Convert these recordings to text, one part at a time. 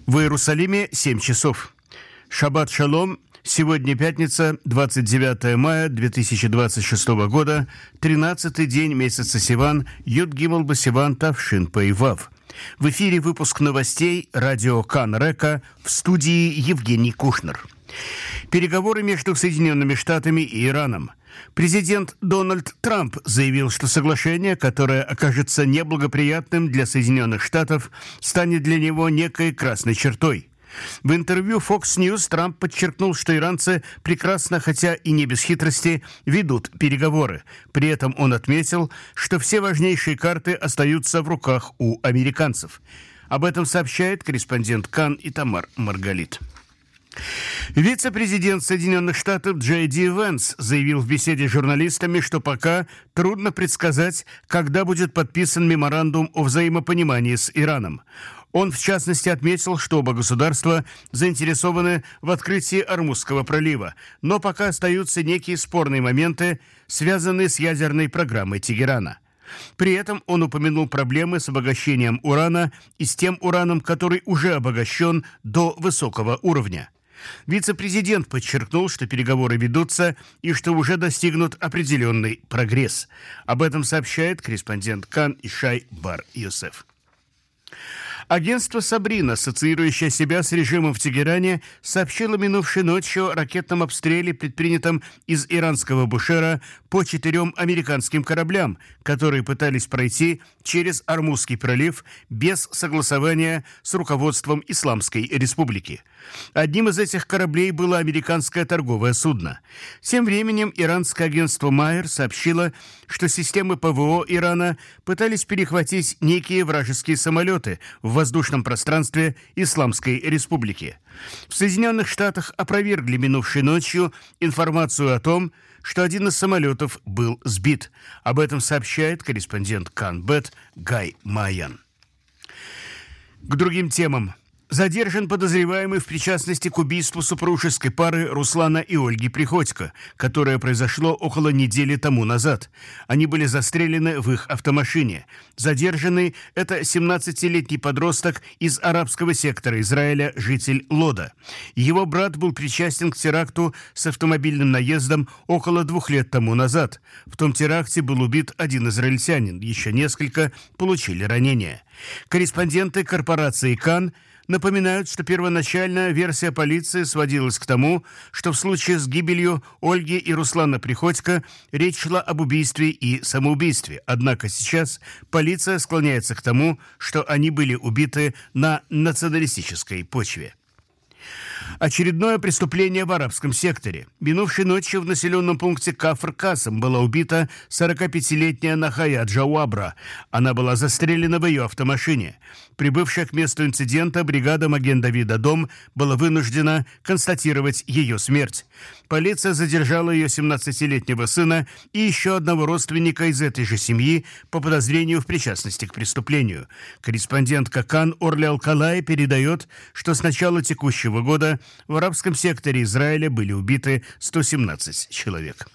В Иерусалиме 7 часов. Шаббат шалом. Сегодня пятница, 29 мая 2026 года, 13-й день месяца Сиван, Юд Гимел Басиван Тавшин Пейвав. В эфире выпуск новостей радио Кан Река, в студии Евгений Кушнер. Переговоры между Соединенными Штатами и Ираном. Президент Дональд Трамп заявил, что соглашение, которое окажется неблагоприятным для Соединенных Штатов, станет для него некой красной чертой. В интервью Fox News Трамп подчеркнул, что иранцы прекрасно, хотя и не без хитрости, ведут переговоры. При этом он отметил, что все важнейшие карты остаются в руках у американцев. Об этом сообщает корреспондент Кан Итамар Маргалит. Вице-президент Соединенных Штатов Джей Ди Венс заявил в беседе с журналистами, что пока трудно предсказать, когда будет подписан меморандум о взаимопонимании с Ираном. Он, в частности, отметил, что оба государства заинтересованы в открытии Ормузского пролива, но пока остаются некие спорные моменты, связанные с ядерной программой Тегерана. При этом он упомянул проблемы с обогащением урана и с тем ураном, который уже обогащен до высокого уровня. Вице-президент подчеркнул, что переговоры ведутся и что уже достигнут определенный прогресс. Об этом сообщает корреспондент Кан Ишай Бар-Йосеф. Агентство «Сабрина», ассоциирующее себя с режимом в Тегеране, сообщило минувшей ночью о ракетном обстреле, предпринятом из иранского Бушера по 4 американским кораблям, которые пытались пройти через Ормузский пролив без согласования с руководством Исламской Республики. Одним из этих кораблей было американское торговое судно. Тем временем иранское агентство Майер сообщило, что системы ПВО Ирана пытались перехватить некие вражеские самолеты в воздушном пространстве Исламской Республики. В Соединенных Штатах опровергли минувшей ночью информацию о том, что один из самолетов был сбит. Об этом сообщает корреспондент Канбет Гай Майян. К другим темам. Задержан подозреваемый в причастности к убийству супружеской пары Руслана и Ольги Приходько, которое произошло около недели тому назад. Они были застрелены в их автомашине. Задержанный – это 17-летний подросток из арабского сектора Израиля, житель Лода. Его брат был причастен к теракту с автомобильным наездом около 2 лет тому назад. В том теракте был убит один израильтянин, еще несколько получили ранения. Корреспонденты корпорации «Кан» напоминают, что первоначальная версия полиции сводилась к тому, что в случае с гибелью Ольги и Руслана Приходько речь шла об убийстве и самоубийстве. Однако сейчас полиция склоняется к тому, что они были убиты на националистической почве. Очередное преступление в арабском секторе. Минувшей ночью в населенном пункте Кафр-Касым была убита 45-летняя Нахая Джауабра. Она была застрелена в ее автомашине. Прибывшая к месту инцидента бригада Маген-Давид-Адом была вынуждена констатировать ее смерть. Полиция задержала ее 17-летнего сына и еще одного родственника из этой же семьи по подозрению в причастности к преступлению. Корреспондентка Кан Орли Алкалай передает, что с начала текущего года в арабском секторе Израиля были убиты 117 человек.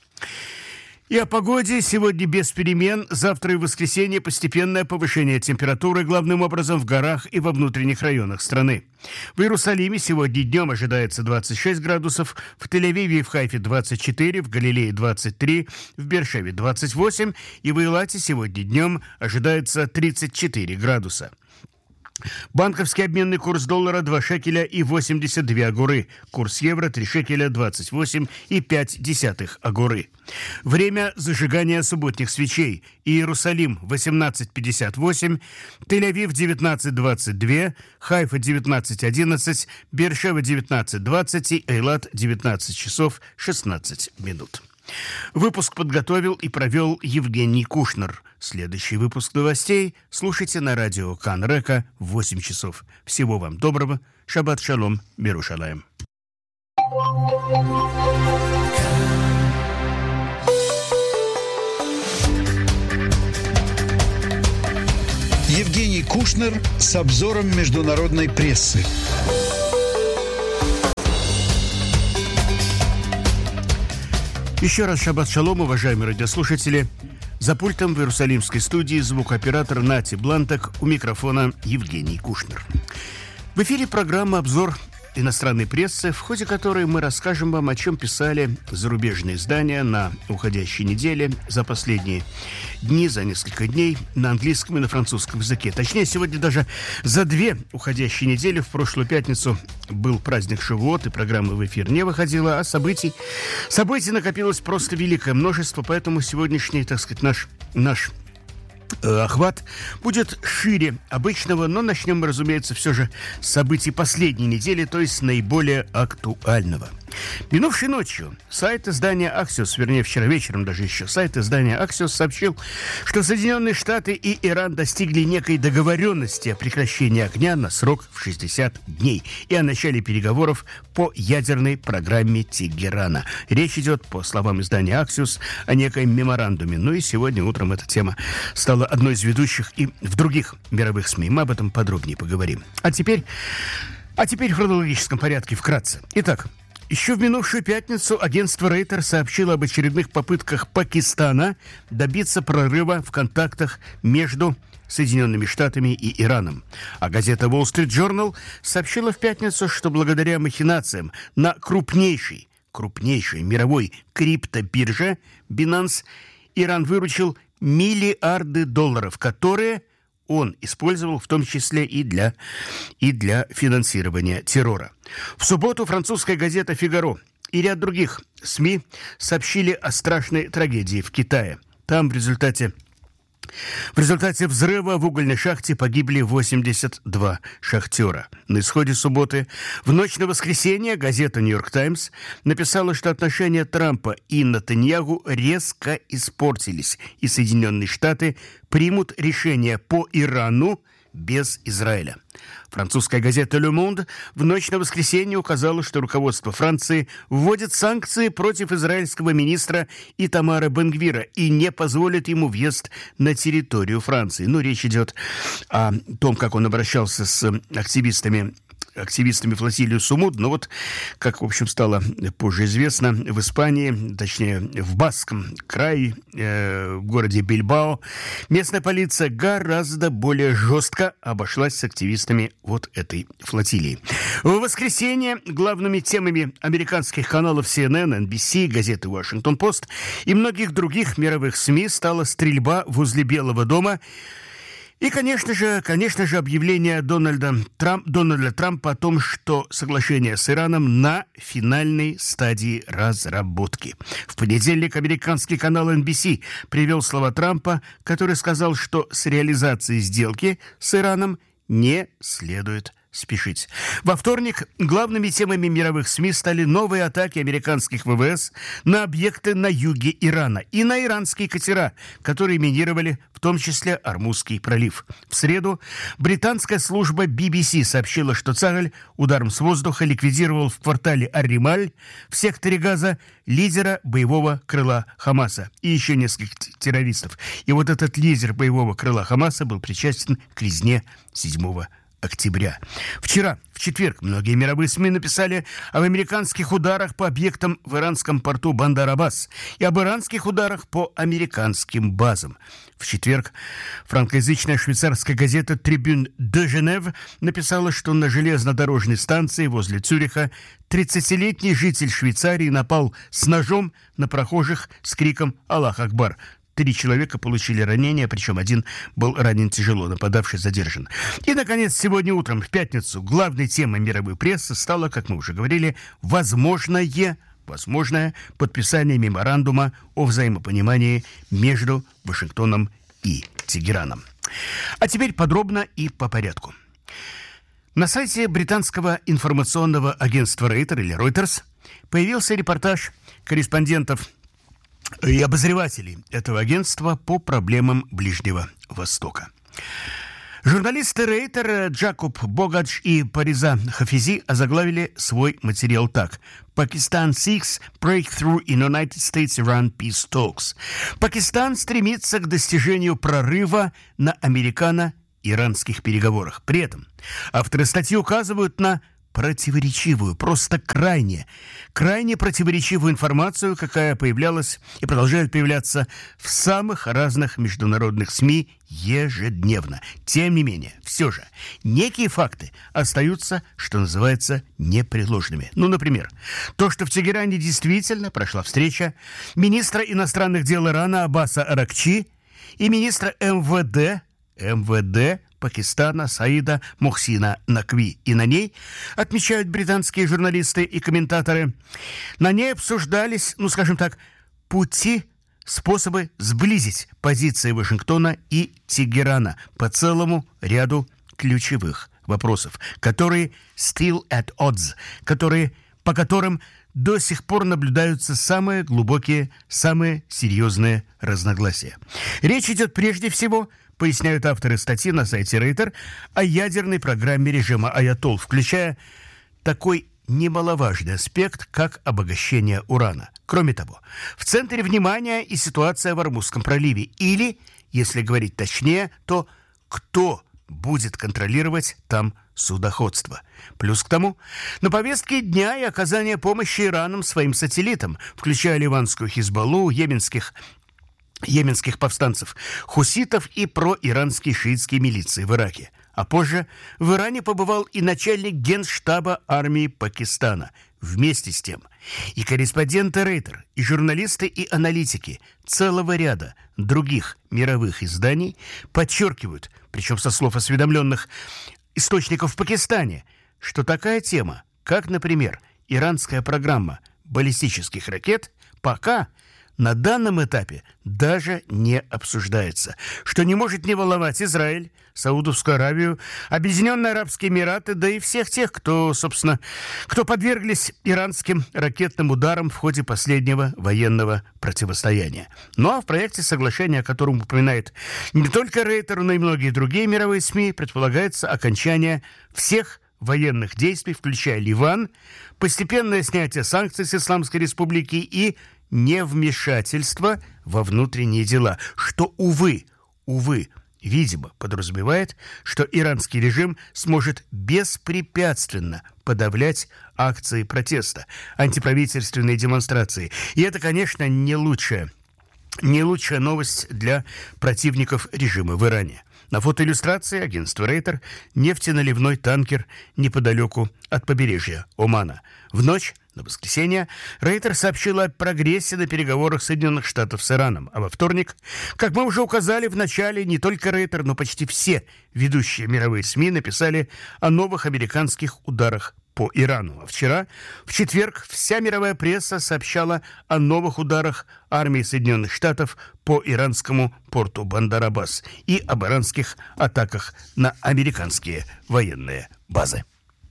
И о погоде. Сегодня без перемен. Завтра и в воскресенье постепенное повышение температуры, главным образом в горах и во внутренних районах страны. В Иерусалиме сегодня днем ожидается 26 градусов, в Тель-Авиве и в Хайфе 24, в Галилее 23, в Беэр-Шеве 28 и в Эйлате сегодня днем ожидается 34 градуса. Банковский обменный курс доллара 2 шекеля и 82 агуры. Курс евро 3 шекеля 28 и 5 агуры. Время зажигания субботних свечей. Иерусалим 18:58, Тель-Авив 19:22, Хайфа 19:11, Беэр-Шева 19:20 и Эйлат 19 часов 16 минут. Выпуск подготовил и провел Евгений Кушнер. Следующий выпуск новостей слушайте на радио Кан Река в 8 часов. Всего вам доброго. Шаббат шалом. Берушалаем. Евгений Кушнер с обзором международной прессы. Еще раз шаббат шалом, уважаемые радиослушатели. За пультом в иерусалимской студии звукооператор Нати Блантек, у микрофона Евгений Кушнер. В эфире программа «Обзор иностранной прессы», в ходе которой мы расскажем вам, о чем писали зарубежные издания на уходящей неделе, за последние дни, за несколько дней на английском и на французском языке. Точнее, сегодня даже за 2 уходящие недели. В прошлую пятницу был праздник Шавуот, и программа в эфир не выходила, а событий накопилось просто великое множество, поэтому сегодняшний, так сказать, наш охват будет шире обычного, но начнем мы, разумеется, все же с событий последней недели, то есть наиболее актуального. Минувшей ночью сайт издания Axios, вернее, вчера вечером даже еще, сайт издания Axios сообщил, что Соединенные Штаты и Иран достигли некой договоренности о прекращении огня на срок в 60 дней и о начале переговоров по ядерной программе Тегерана. Речь идет, по словам издания Axios, о некоем меморандуме. Ну и сегодня утром эта тема стала одной из ведущих и в других мировых СМИ. Мы об этом подробнее поговорим. А теперь в хронологическом порядке вкратце. Итак, еще в минувшую пятницу агентство Reuters сообщило об очередных попытках Пакистана добиться прорыва в контактах между Соединенными Штатами и Ираном. А газета Wall Street Journal сообщила в пятницу, что благодаря махинациям на крупнейшей мировой криптобирже Binance Иран выручил миллиарды долларов, которые он использовал в том числе и для финансирования террора. В субботу французская газета «Фигаро» и ряд других СМИ сообщили о страшной трагедии в Китае. Там в результате взрыва в угольной шахте погибли 82 шахтера. На исходе субботы, в ночь на воскресенье, газета «Нью-Йорк Таймс» написала, что отношения Трампа и Нетаньяху резко испортились, и Соединенные Штаты примут решение по Ирану без Израиля. Французская газета «Le Monde» в ночь на воскресенье указала, что руководство Франции вводит санкции против израильского министра Итамара Бен-Гвира и не позволит ему въезд на территорию Франции. Речь идет о том, как он обращался с активистами флотилии Сумуд, но вот, как, в общем, стало позже известно, в Испании, точнее, в Баскском крае, в городе Бильбао, местная полиция гораздо более жестко обошлась с активистами вот этой флотилии. В воскресенье главными темами американских каналов CNN, NBC, газеты «Вашингтон-Пост» и многих других мировых СМИ стала стрельба возле Белого дома. И, конечно же, объявление Дональда Трампа о том, что соглашение с Ираном на финальной стадии разработки. В понедельник американский канал NBC привел слова Трампа, который сказал, что с реализацией сделки с Ираном не следует спешить. Во вторник главными темами мировых СМИ стали новые атаки американских ВВС на объекты на юге Ирана и на иранские катера, которые минировали в том числе Ормузский пролив. В среду британская служба BBC сообщила, что Цахаль ударом с воздуха ликвидировал в квартале Ар-Рималь в секторе Газа лидера боевого крыла Хамаса и еще нескольких террористов. И вот этот лидер боевого крыла Хамаса был причастен к резне 7 октября. Вчера, в четверг, многие мировые СМИ написали об американских ударах по объектам в иранском порту Бандар-Аббас и об иранских ударах по американским базам. В четверг франкоязычная швейцарская газета «Трибюн де Женев» написала, что на железнодорожной станции возле Цюриха 30-летний житель Швейцарии напал с ножом на прохожих с криком «Аллах Акбар». 3 человека получили ранения, причем один был ранен тяжело, нападавший задержан. И, наконец, сегодня утром, в пятницу, главной темой мировой прессы стало, как мы уже говорили, возможное подписание меморандума о взаимопонимании между Вашингтоном и Тегераном. А теперь подробно и по порядку. На сайте британского информационного агентства Reuters появился репортаж корреспондентов и обозревателей этого агентства по проблемам Ближнего Востока. Журналисты Рейтер Джакоб Богадж и Париза Хафизи озаглавили свой материал так: «Pakistan seeks breakthrough in United States-Iran peace talks». Пакистан стремится к достижению прорыва на американо-иранских переговорах. При этом авторы статьи указывают на противоречивую, просто крайне противоречивую информацию, какая появлялась и продолжает появляться в самых разных международных СМИ ежедневно. Тем не менее, все же, некие факты остаются, что называется, непреложными. Ну, например, то, что в Тегеране действительно прошла встреча министра иностранных дел Ирана Аббаса Аракчи и министра МВД Пакистана Саида Мухсина Накви. И на ней, отмечают британские журналисты и комментаторы, на ней обсуждались, скажем так, пути, способы сблизить позиции Вашингтона и Тегерана по целому ряду ключевых вопросов, которые still at odds, по которым до сих пор наблюдаются самые глубокие, самые серьезные разногласия. Речь идет прежде всего, поясняют авторы статьи на сайте Рейтер, о ядерной программе режима Аятолл, включая такой немаловажный аспект, как обогащение урана. Кроме того, в центре внимания и ситуация в Ормузском проливе. Или, если говорить точнее, то кто будет контролировать там судоходство. Плюс к тому, на повестке дня и оказание помощи Ираном своим сателлитам, включая ливанскую Хизбаллу, йеменских повстанцев, хуситов и проиранские шиитские милиции в Ираке. А позже в Иране побывал и начальник генштаба армии Пакистана. Вместе с тем и корреспонденты Рейтер, и журналисты, и аналитики целого ряда других мировых изданий подчеркивают, причем со слов осведомленных источников в Пакистане, что такая тема, как, например, иранская программа баллистических ракет, пока на данном этапе даже не обсуждается, что не может не волновать Израиль, Саудовскую Аравию, Объединенные Арабские Эмираты, да и всех тех, кто подверглись иранским ракетным ударам в ходе последнего военного противостояния. Ну а в проекте соглашения, о котором упоминает не только Рейтер, но и многие другие мировые СМИ, предполагается окончание всех военных действий, включая Ливан, постепенное снятие санкций с Исламской Республики и невмешательство во внутренние дела, что, увы, видимо, подразумевает, что иранский режим сможет беспрепятственно подавлять акции протеста, антиправительственные демонстрации. И это, конечно, не лучшая новость для противников режима в Иране. На фотоиллюстрации агентства Рейтер нефтеналивной танкер неподалеку от побережья Омана. В ночь на воскресенье Рейтер сообщила о прогрессе на переговорах Соединенных Штатов с Ираном. А во вторник, как мы уже указали в начале, не только Рейтер, но почти все ведущие мировые СМИ написали о новых американских ударах по Ирану. А вчера, в четверг, вся мировая пресса сообщала о новых ударах армии Соединенных Штатов по иранскому порту Бандар-Аббас и об иранских атаках на американские военные базы.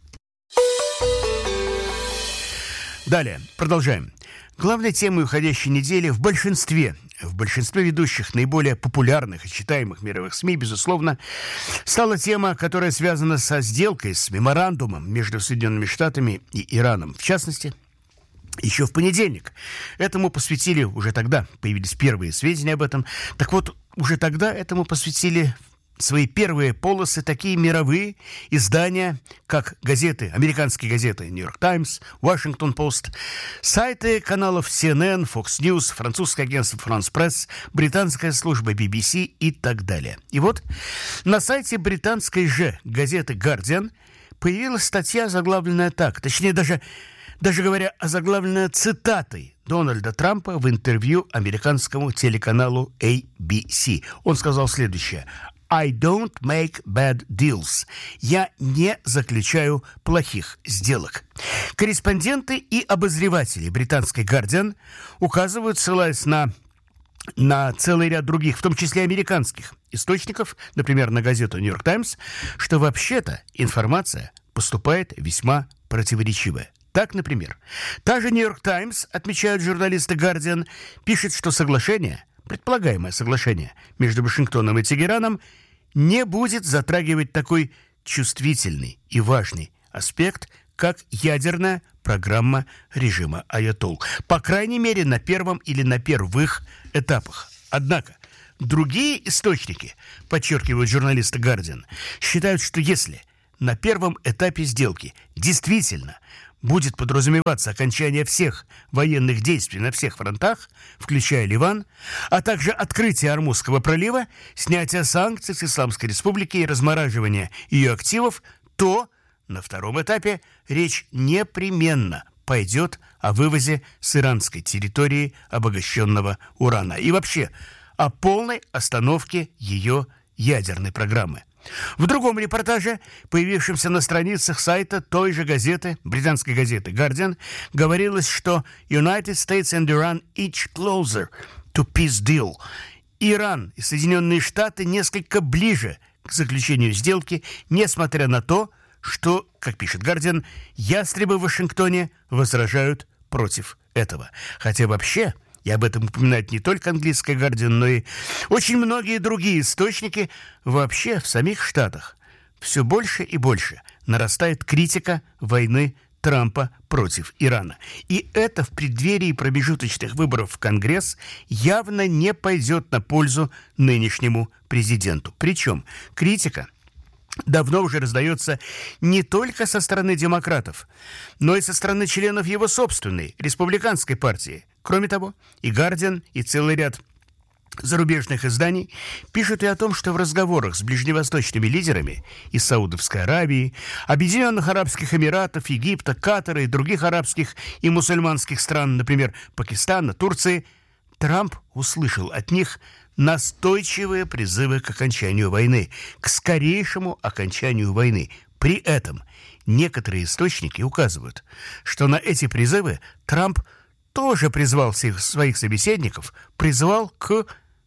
Далее, продолжаем. Главной темой уходящей недели в большинстве ведущих, наиболее популярных и читаемых мировых СМИ, безусловно, стала тема, которая связана со сделкой, с меморандумом между Соединенными Штатами и Ираном. В частности, еще в понедельник этому посвятили, уже тогда появились первые сведения об этом, так вот, уже тогда этому посвятили свои первые полосы такие мировые издания, как американские газеты «Нью-Йорк Таймс», «Вашингтон Пост», сайты каналов CNN, Fox News, французское агентство «France Press», британская служба BBC и так далее. И вот на сайте британской же газеты «Guardian» появилась статья, заглавленная так, точнее даже говоря, озаглавленная цитатой Дональда Трампа в интервью американскому телеканалу ABC. Он сказал следующее: «I don't make bad deals». «Я не заключаю плохих сделок». Корреспонденты и обозреватели британской «Гардиан» указывают, ссылаясь на целый ряд других, в том числе американских источников, например, на газету «Нью-Йорк Таймс», что вообще-то информация поступает весьма противоречивая. Так, например, та же «Нью-Йорк Таймс», отмечают журналисты «Гардиан», пишет, что предполагаемое соглашение между Вашингтоном и Тегераном не будет затрагивать такой чувствительный и важный аспект, как ядерная программа режима Аятолл. По крайней мере, на первом или на первых этапах. Однако другие источники, подчеркивают журналисты «Гардиан», считают, что если на первом этапе сделки действительно будет подразумеваться окончание всех военных действий на всех фронтах, включая Ливан, а также открытие Ормузского пролива, снятие санкций с Исламской Республики и размораживание ее активов, то на втором этапе речь непременно пойдет о вывозе с иранской территории обогащенного урана и вообще о полной остановке ее ядерной программы. В другом репортаже, появившемся на страницах сайта той же газеты, британской газеты Guardian, говорилось, что United States and Iran each closer to peace deal. Иран и Соединенные Штаты несколько ближе к заключению сделки, несмотря на то, что, как пишет Guardian, ястребы в Вашингтоне возражают против этого. Хотя вообще, и об этом упоминает не только английская Guardian, но и очень многие другие источники, вообще в самих Штатах все больше и больше нарастает критика войны Трампа против Ирана. И это в преддверии промежуточных выборов в Конгресс явно не пойдет на пользу нынешнему президенту. Причем критика давно уже раздается не только со стороны демократов, но и со стороны членов его собственной республиканской партии. Кроме того, и «Гардиан», и целый ряд зарубежных изданий пишут и о том, что в разговорах с ближневосточными лидерами из Саудовской Аравии, Объединенных Арабских Эмиратов, Египта, Катара и других арабских и мусульманских стран, например, Пакистана, Турции, Трамп услышал от них настойчивые призывы к окончанию войны, к скорейшему окончанию войны. При этом некоторые источники указывают, что на эти призывы Трамп тоже призвал всех своих собеседников, призвал к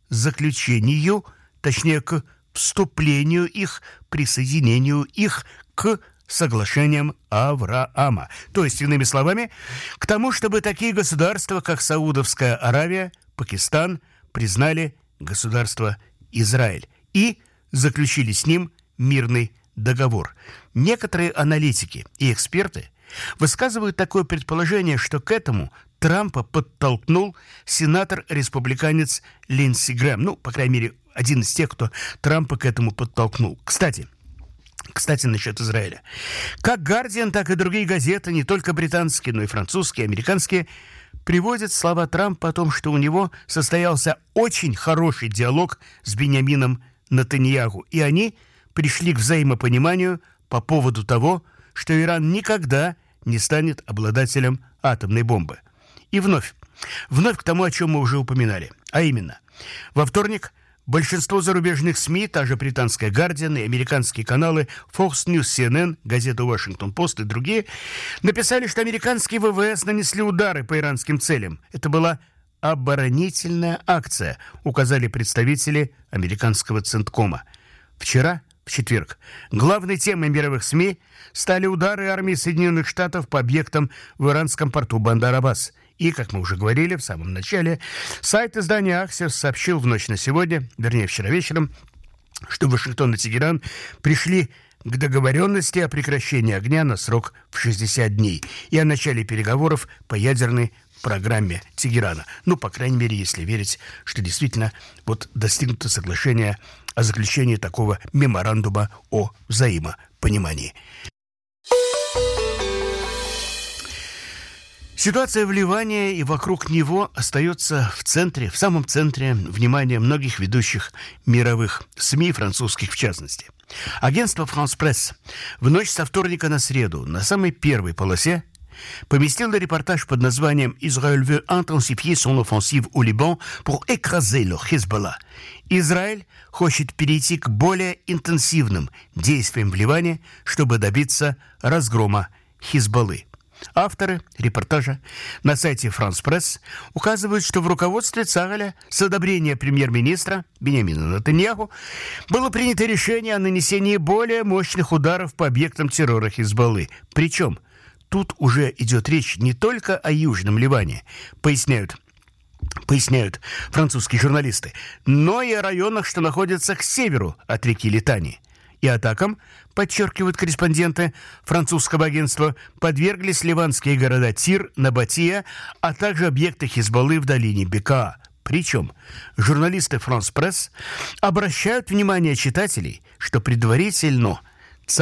заключению, точнее, к вступлению их, присоединению их к соглашениям Авраама. То есть, иными словами, к тому, чтобы такие государства, как Саудовская Аравия, Пакистан, признали государство Израиль и заключили с ним мирный договор. Некоторые аналитики и эксперты высказывают такое предположение, что к этому Трампа подтолкнул сенатор-республиканец Линдси Грэм. Ну, по крайней мере, один из тех, кто Трампа к этому подтолкнул. Кстати, насчет Израиля. Как «Гардиан», так и другие газеты, не только британские, но и французские, американские, приводят слова Трампа о том, что у него состоялся очень хороший диалог с Биньямином Нетаньяху, и они пришли к взаимопониманию по поводу того, что Иран никогда не станет обладателем атомной бомбы. И вновь к тому, о чем мы уже упоминали. А именно, во вторник большинство зарубежных СМИ, та же британская «Гардиан» и американские каналы Fox News, CNN, газета «Вашингтон Пост» и другие, написали, что американские ВВС нанесли удары по иранским целям. Это была оборонительная акция, указали представители американского Центкома. Вчера, в четверг, главной темой мировых СМИ стали удары армии Соединенных Штатов по объектам в иранском порту Бандар-Аббас. И, как мы уже говорили в самом начале, сайт издания Axios сообщил в ночь на сегодня, вернее, вчера вечером, что Вашингтон и Тегеран пришли к договоренности о прекращении огня на срок в 60 дней и о начале переговоров по ядерной программе Тегерана. Ну, по крайней мере, если верить, что действительно вот достигнуто соглашение о заключении такого меморандума о взаимопонимании. Ситуация в Ливане и вокруг него остается в самом центре внимания многих ведущих мировых СМИ, французских в частности. Агентство France Presse в ночь со вторника на среду на самой первой полосе поместило репортаж под названием «Израиль veut intensifier son offensive au Liban pour écraser le Hezbollah». Израиль хочет перейти к более интенсивным действиям в Ливане, чтобы добиться разгрома Хизбаллы. Авторы репортажа на сайте France Presse указывают, что в руководстве Цахаля с одобрения премьер-министра Биньямина Нетаньяху было принято решение о нанесении более мощных ударов по объектам террора Хизбаллы. Причем тут уже идет речь не только о Южном Ливане, поясняют французские журналисты, но и о районах, что находятся к северу от реки Литани. И атакам, подчеркивают корреспонденты французского агентства, подверглись ливанские города Тир, Набатия, а также объекты Хизбаллы в долине Бекаа. Причем журналисты France Presse обращают внимание читателей, что предварительно Цахаль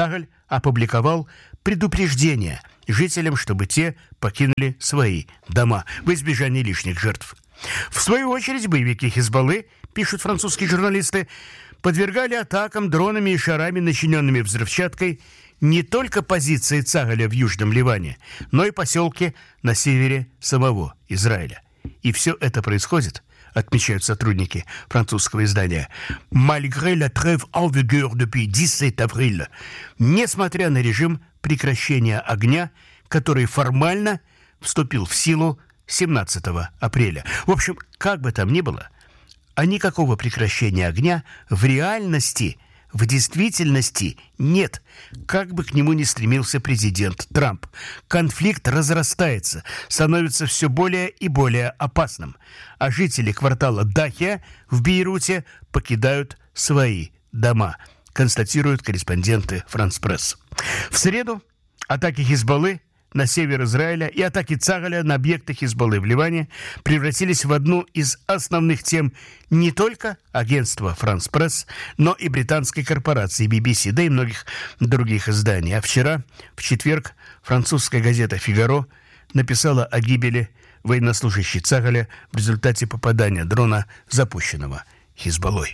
опубликовал предупреждение жителям, чтобы те покинули свои дома в избежание лишних жертв. В свою очередь, боевики Хизбаллы, пишут французские журналисты, подвергали атакам дронами и шарами, начиненными взрывчаткой, не только позиции Цагаля в Южном Ливане, но и поселки на севере самого Израиля. И все это происходит, отмечают сотрудники французского издания, «malgré la trêve en vigueur depuis 17 avril», несмотря на режим прекращения огня, который формально вступил в силу 17 апреля. В общем, как бы там ни было, а никакого прекращения огня в реальности, в действительности нет, как бы к нему ни стремился президент Трамп. Конфликт разрастается, становится все более и более опасным, а жители квартала Дахия в Бейруте покидают свои дома, констатируют корреспонденты «Франс Пресс». В среду атаки Хизбаллы на север Израиля и атаки Цагаля на объекты Хизбаллы в Ливане превратились в одну из основных тем не только агентства «Франс Пресс», но и британской корпорации BBC, да и многих других изданий. А вчера, в четверг, французская газета «Фигаро» написала о гибели военнослужащей Цагаля в результате попадания дрона, запущенного Хизбаллой.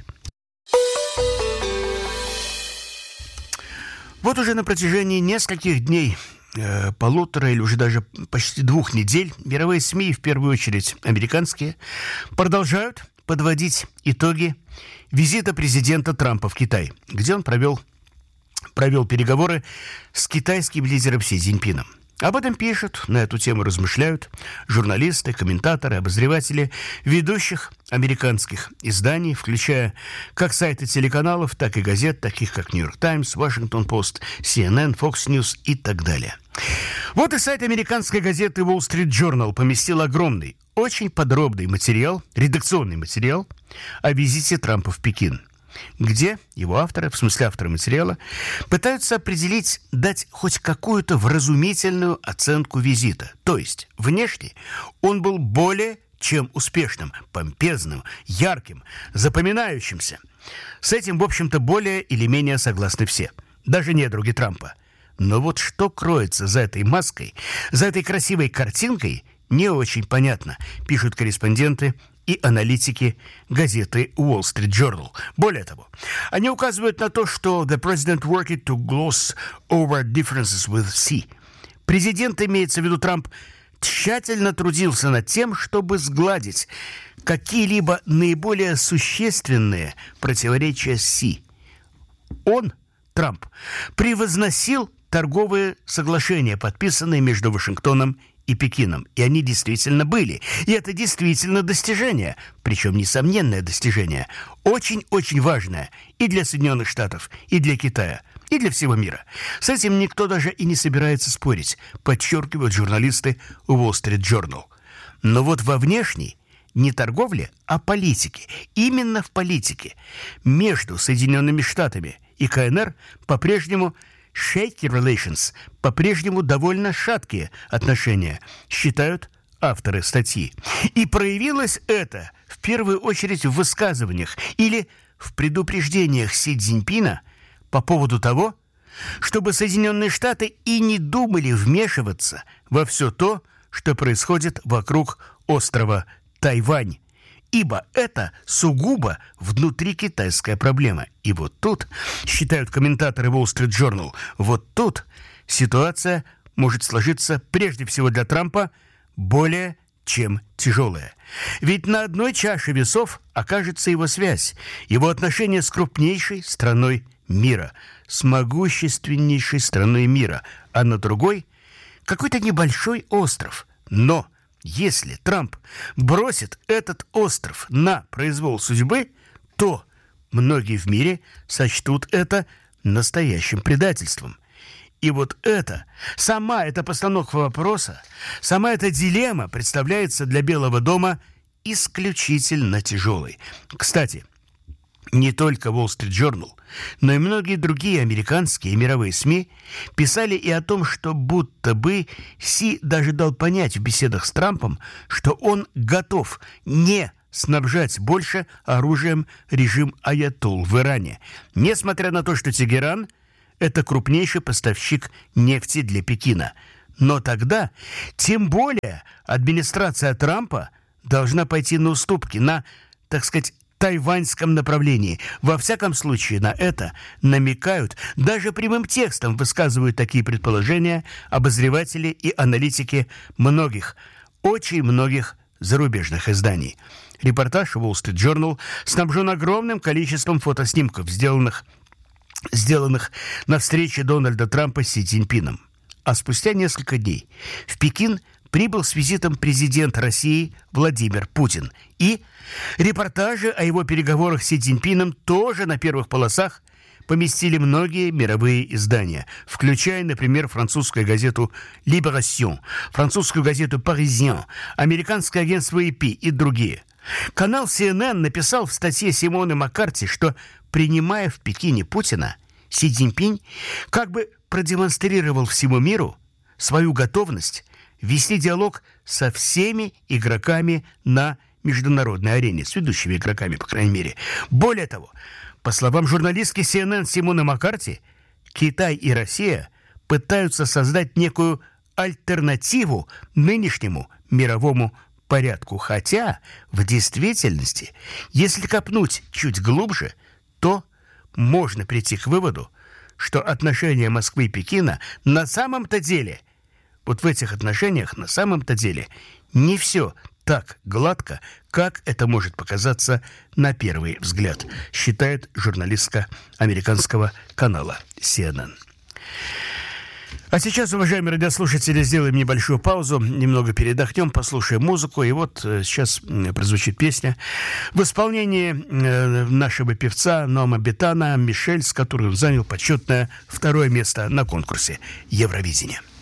Вот уже на протяжении нескольких дней, полутора или уже даже почти 2 недель, мировые СМИ, в первую очередь американские, продолжают подводить итоги визита президента Трампа в Китай, где он провел переговоры с китайским лидером Си Цзиньпином. Об этом пишут, на эту тему размышляют журналисты, комментаторы, обозреватели ведущих американских изданий, включая как сайты телеканалов, так и газет, таких как «Нью-Йорк Таймс», «Вашингтон Пост», CNN, Fox News и так далее. Вот и сайт американской газеты Wall Street Journal поместил огромный, очень подробный материал, редакционный материал о визите Трампа в Пекин, где его авторы, в смысле авторы материала, пытаются определить, дать хоть какую-то вразумительную оценку визита. То есть, внешне он был более чем успешным, помпезным, ярким, запоминающимся. С этим, в общем-то, более или менее согласны все, даже недруги Трампа. Но вот что кроется за этой маской, за этой красивой картинкой, не очень понятно, пишут корреспонденты и аналитики газеты Wall Street Journal. Более того, они указывают на то, что the president worked to gloss over differences with Xi. Президент, имеется в виду Трамп, тщательно трудился над тем, чтобы сгладить какие-либо наиболее существенные противоречия с Си. Он, Трамп, превозносил торговые соглашения, подписанные между Вашингтоном и Пекином. И они действительно были. И это действительно достижение. Причем несомненное достижение. Очень-очень важное и для Соединенных Штатов, и для Китая, и для всего мира. С этим никто даже и не собирается спорить, подчеркивают журналисты Wall Street Journal. Но вот во внешней, не торговле, а политике, именно в политике, между Соединенными Штатами и КНР по-прежнему shaky relations, по-прежнему довольно шаткие отношения, считают авторы статьи. И проявилось это в первую очередь в высказываниях или в предупреждениях Си Цзиньпина по поводу того, чтобы Соединенные Штаты и не думали вмешиваться во все то, что происходит вокруг острова Тайвань, ибо это сугубо внутрикитайская проблема. И вот тут, считают комментаторы Wall Street Journal, вот тут ситуация может сложиться прежде всего для Трампа более чем тяжелая. Ведь на одной чаше весов окажется его связь, его отношения с крупнейшей страной мира, с могущественнейшей страной мира, а на другой – какой-то небольшой остров. Но если Трамп бросит этот остров на произвол судьбы, то многие в мире сочтут это настоящим предательством. И вот сама эта постановка вопроса, сама эта дилемма представляется для Белого дома исключительно тяжелой. Кстати, не только Wall Street Journal, но и многие другие американские и мировые СМИ писали и о том, что будто бы Си даже дал понять в беседах с Трампом, что он готов не снабжать больше оружием режим аятолл в Иране, несмотря на то, что Тегеран это крупнейший поставщик нефти для Пекина. Но тогда, тем более, администрация Трампа должна пойти на уступки, на, так сказать, тайваньском направлении. Во всяком случае, на это намекают, даже прямым текстом высказывают такие предположения обозреватели и аналитики многих, очень многих зарубежных изданий. Репортаж Wall Street Journal снабжен огромным количеством фотоснимков, сделанных на встрече Дональда Трампа с Си Цзиньпином. А спустя несколько дней в Пекин прибыл с визитом президент России Владимир Путин. И репортажи о его переговорах с Си Цзиньпином тоже на первых полосах поместили многие мировые издания, включая, например, французскую газету «Libération», французскую газету «Parisien», американское агентство AP и другие. Канал CNN написал в статье Симоны Маккарти, что, принимая в Пекине Путина, Си Цзиньпинь как бы продемонстрировал всему миру свою готовность вести диалог со всеми игроками на международной арене, с ведущими игроками, по крайней мере. Более того, по словам журналистки CNN Симоны Маккарти, Китай и Россия пытаются создать некую альтернативу нынешнему мировому порядку. Хотя, в действительности, если копнуть чуть глубже, то можно прийти к выводу, что отношения Москвы и Пекина на самом-то деле, вот в этих отношениях на самом-то деле не все так гладко, как это может показаться на первый взгляд, считает журналистка американского канала CNN. А сейчас, уважаемые радиослушатели, сделаем небольшую паузу, немного передохнем, послушаем музыку. И вот сейчас прозвучит песня в исполнении нашего певца Нома Бетана «Мишель», с которым он занял почетное 2-е место на конкурсе Евровидения.